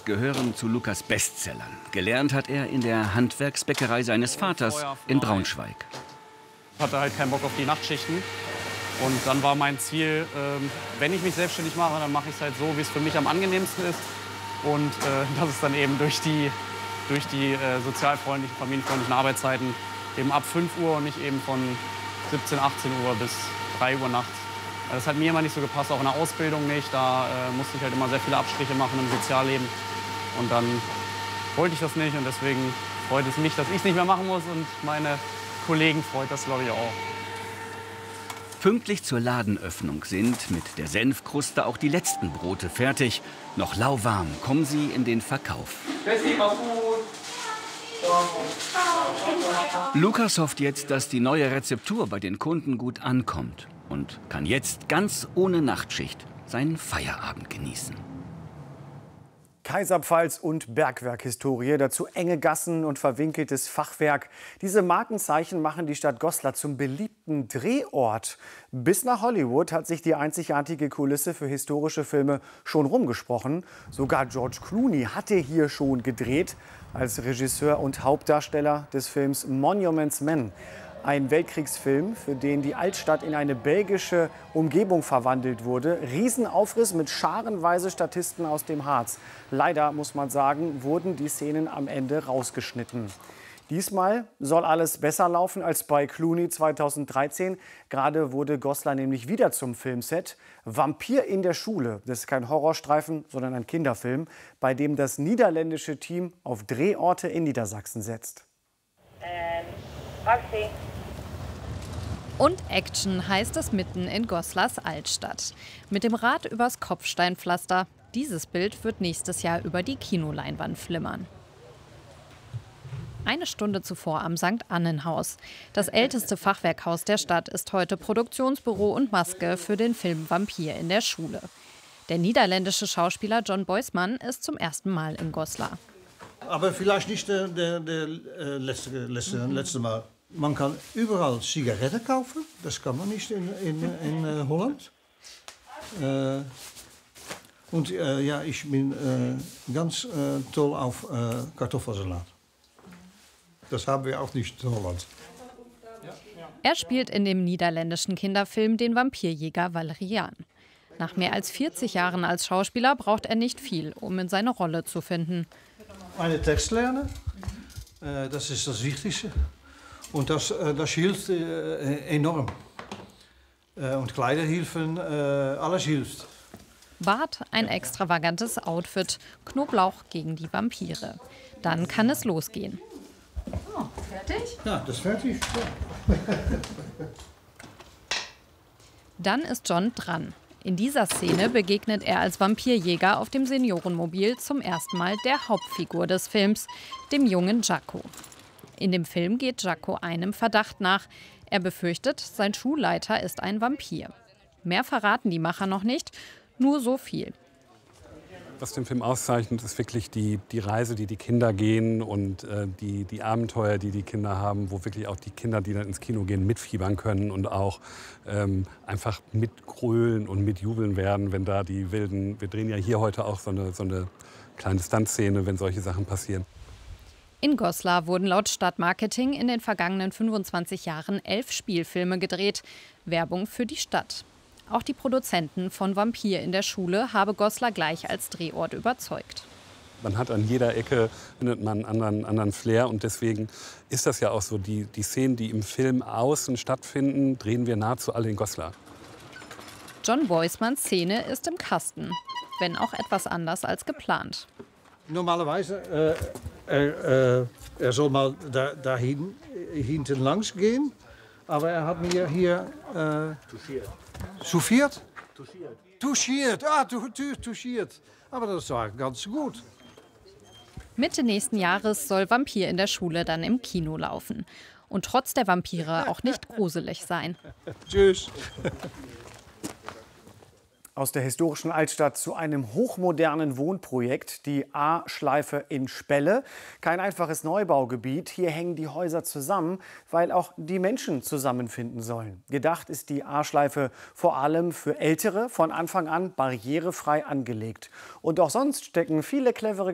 Vampires gehören zu Lukas Bestsellern. Gelernt hat er in der Handwerksbäckerei seines Vaters in Braunschweig. Ich hatte halt keinen Bock auf die Nachtschichten. Und dann war mein Ziel, wenn ich mich selbstständig mache, dann mache ich es halt so, wie es für mich am angenehmsten ist. Und das ist dann eben durch die sozialfreundlichen, familienfreundlichen Arbeitszeiten eben ab 5 Uhr und nicht eben von 17, 18 Uhr bis 3 Uhr nachts. Das hat mir immer nicht so gepasst, auch in der Ausbildung nicht. Da musste ich halt immer sehr viele Abstriche machen im Sozialleben. Und dann wollte ich das nicht und deswegen freut es mich, dass ich es nicht mehr machen muss. Und meine Kollegen freut das, glaube ich, auch. Pünktlich zur Ladenöffnung sind mit der Senfkruste auch die letzten Brote fertig. Noch lauwarm kommen sie in den Verkauf. Lukas hofft jetzt, dass die neue Rezeptur bei den Kunden gut ankommt und kann jetzt ganz ohne Nachtschicht seinen Feierabend genießen. Kaiserpfalz und Bergwerkhistorie, dazu enge Gassen und verwinkeltes Fachwerk. Diese Markenzeichen machen die Stadt Goslar zum beliebten Drehort. Bis nach Hollywood hat sich die einzigartige Kulisse für historische Filme schon rumgesprochen. Sogar George Clooney hatte hier schon gedreht, als Regisseur und Hauptdarsteller des Films Monuments Men. Ein Weltkriegsfilm, für den die Altstadt in eine belgische Umgebung verwandelt wurde. Riesenaufriss mit scharenweise Statisten aus dem Harz. Leider, muss man sagen, wurden die Szenen am Ende rausgeschnitten. Diesmal soll alles besser laufen als bei Clooney 2013. Gerade wurde Goslar nämlich wieder zum Filmset. Vampir in der Schule. Das ist kein Horrorstreifen, sondern ein Kinderfilm, bei dem das niederländische Team auf Drehorte in Niedersachsen setzt. Und Action heißt es mitten in Goslars Altstadt. Mit dem Rad übers Kopfsteinpflaster. Dieses Bild wird nächstes Jahr über die Kinoleinwand flimmern. Eine Stunde zuvor am St. Annenhaus. Das älteste Fachwerkhaus der Stadt ist heute Produktionsbüro und Maske für den Film Vampir in der Schule. Der niederländische Schauspieler Jon Boisman ist zum ersten Mal in Goslar. Aber vielleicht nicht der letzte Mal. Man kann überall Zigaretten kaufen, das kann man nicht in Holland. Und ja, ich bin ganz toll auf Kartoffelsalat. Das haben wir auch nicht in Holland. Er spielt in dem niederländischen Kinderfilm den Vampirjäger Valerian. Nach mehr als 40 Jahren als Schauspieler braucht er nicht viel, um in seine Rolle zu finden. Einen Text lernen, das ist das Wichtigste. Und das hilft enorm. Und Kleider helfen, alles hilft. Bart, ein extravagantes Outfit, Knoblauch gegen die Vampire. Dann kann es losgehen. Oh, fertig? Ja, das ist fertig. Ja. Dann ist Jon dran. In dieser Szene begegnet er als Vampirjäger auf dem Seniorenmobil zum ersten Mal der Hauptfigur des Films, dem jungen Jacko. In dem Film geht Jacko einem Verdacht nach. Er befürchtet, sein Schulleiter ist ein Vampir. Mehr verraten die Macher noch nicht, nur so viel. Was den Film auszeichnet, ist wirklich die Reise, die Kinder gehen und die Abenteuer, die Kinder haben, wo wirklich auch die Kinder, die dann ins Kino gehen, mitfiebern können und auch einfach mitgrölen und mitjubeln werden, wenn da die wilden, wir drehen ja hier heute auch so eine kleine Stuntszene, wenn solche Sachen passieren. In Goslar wurden laut Stadtmarketing in den vergangenen 25 Jahren 11 Spielfilme gedreht. Werbung für die Stadt. Auch die Produzenten von Vampir in der Schule habe Goslar gleich als Drehort überzeugt. Man hat an jeder Ecke, findet man einen anderen Flair. Und deswegen ist das ja auch so, die Szenen, die im Film außen stattfinden, drehen wir nahezu alle in Goslar. Jon Boismans Szene ist im Kasten, wenn auch etwas anders als geplant. Normalerweise er soll mal da hinten langs gehen, aber er hat mir hier touchiert. Touchiert. Aber das war ganz gut. Mitte nächsten Jahres soll Vampir in der Schule dann im Kino laufen. Und trotz der Vampire auch nicht gruselig sein. Tschüss. Aus der historischen Altstadt zu einem hochmodernen Wohnprojekt, die A-Schleife in Spelle. Kein einfaches Neubaugebiet. Hier hängen die Häuser zusammen, weil auch die Menschen zusammenfinden sollen. Gedacht ist die A-Schleife vor allem für Ältere, von Anfang an barrierefrei angelegt. Und auch sonst stecken viele clevere